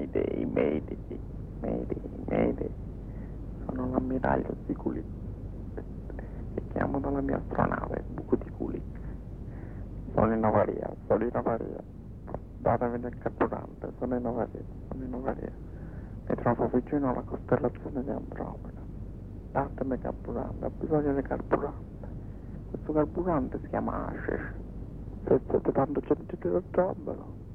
Mayday, Mayday, Mayday, Mayday. Sono l'ammiraglio Zikulik e chiamo dalla mia astronave buco di Kulik. Sono in avaria, sono in avaria. Datemi del carburante, sono in avaria, sono in avaria. Mi trovo vicino alla costellazione di Andromeda. Datemi carburante, ho bisogno di carburante. Questo carburante si chiama Asher. Se siete tanto gentili raggiungerlo.